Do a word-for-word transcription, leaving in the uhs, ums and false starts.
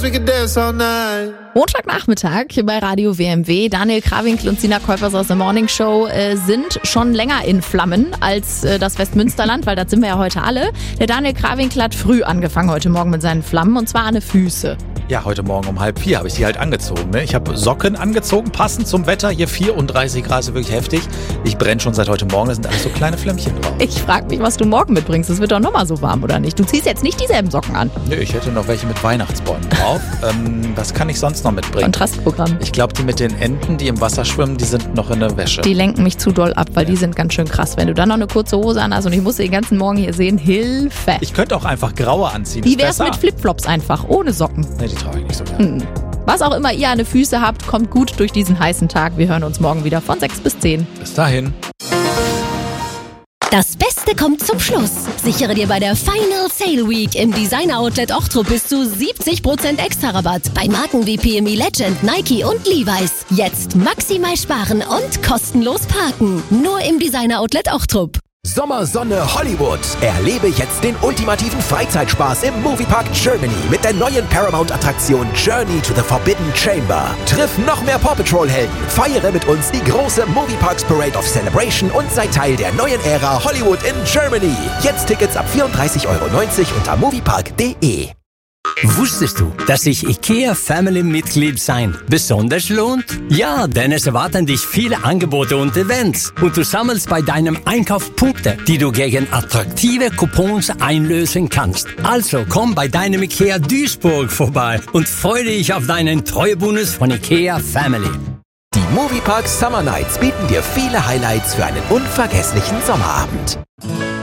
Montagnachmittag bei Radio W M W. Daniel Krawinkel und Sina Käufers aus der Morning Show äh, sind schon länger in Flammen als äh, das Westmünsterland, weil das sind wir ja heute alle. Der Daniel Krawinkel hat früh angefangen heute Morgen mit seinen Flammen und zwar an den Füßen. Ja, heute Morgen um halb vier habe ich die halt angezogen. Ne? Ich habe Socken angezogen, passend zum Wetter. Hier vierunddreißig Grad, ist wirklich heftig. Ich brenne schon seit heute Morgen, da sind alles so kleine Flämmchen drauf. Ich frage mich, was du morgen mitbringst. Es wird doch nochmal so warm, oder nicht? Du ziehst jetzt nicht dieselben Socken an. Nö, ich hätte noch welche mit Weihnachtsbäumen drauf. ähm, was kann ich sonst noch mitbringen? Kontrastprogramm. Ich glaube, die mit den Enten, die im Wasser schwimmen, die sind noch in der Wäsche. Die lenken mich zu doll ab, weil ja. die sind ganz schön krass. Wenn du dann noch eine kurze Hose an hast und ich muss den ganzen Morgen hier sehen, Hilfe. Ich könnte auch einfach graue anziehen. Wie wär's mit Flipflops einfach, ohne Socken? Nee, die trage ich nicht so gerne. Hm. Was auch immer ihr an den Füßen habt, kommt gut durch diesen heißen Tag. Wir hören uns morgen wieder von sechs bis zehn. Bis dahin. Das Beste kommt zum Schluss. Sichere dir bei der Final Sale Week im Designer Outlet Ochtrup bis zu siebzig Prozent extra Rabatt bei Marken wie P M E Legend, Nike und Levi's. Jetzt maximal sparen und kostenlos parken. Nur im Designer Outlet Ochtrup. Sommersonne Hollywood. Erlebe jetzt den ultimativen Freizeitspaß im Moviepark Germany mit der neuen Paramount-Attraktion Journey to the Forbidden Chamber. Triff noch mehr Paw Patrol-Helden, feiere mit uns die große Movieparks Parade of Celebration und sei Teil der neuen Ära Hollywood in Germany. Jetzt Tickets ab vierunddreißig Euro neunzig unter moviepark punkt de. Wusstest du, dass sich IKEA Family Mitglied sein besonders lohnt? Ja, denn es erwarten dich viele Angebote und Events und du sammelst bei deinem Einkauf Punkte, die du gegen attraktive Coupons einlösen kannst. Also komm bei deinem IKEA Duisburg vorbei und freue dich auf deinen Treuebonus von IKEA Family. Die Moviepark Summer Nights bieten dir viele Highlights für einen unvergesslichen Sommerabend.